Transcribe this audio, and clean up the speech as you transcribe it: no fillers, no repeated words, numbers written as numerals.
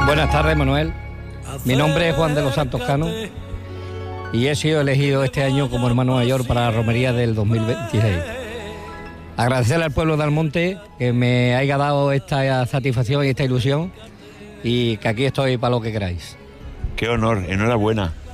Buenas tardes, Manuel. Mi nombre es Juan de los Santos Cano y he sido elegido este año como hermano mayor para la romería del 2026. Agradecerle al pueblo de Almonte que me haya dado esta satisfacción y esta ilusión, y que aquí estoy para lo que queráis. Qué honor, enhorabuena.